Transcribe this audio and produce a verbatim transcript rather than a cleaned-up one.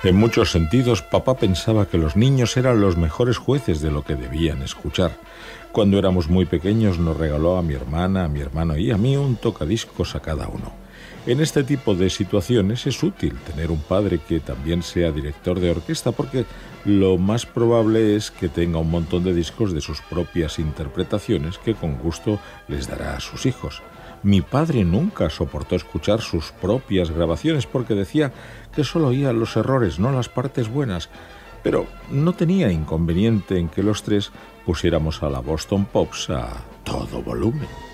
En muchos sentidos, papá pensaba que los niños eran los mejores jueces de lo que debían escuchar. Cuando éramos muy pequeños nos regaló a mi hermana, a mi hermano y a mí un tocadiscos a cada uno. En este tipo de situaciones es útil tener un padre que también sea director de orquesta, porque lo más probable es que tenga un montón de discos de sus propias interpretaciones que con gusto les dará a sus hijos. Mi padre nunca soportó escuchar sus propias grabaciones porque decía que solo oía los errores, no las partes buenas, pero no tenía inconveniente en que los tres pusiéramos a la Boston Pops a todo volumen.